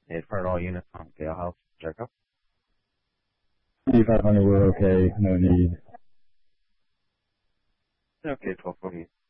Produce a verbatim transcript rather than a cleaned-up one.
Hey, for all units on Gale House, Jericho. eighty-five hundred, we're okay. No need. Okay, twelve forty.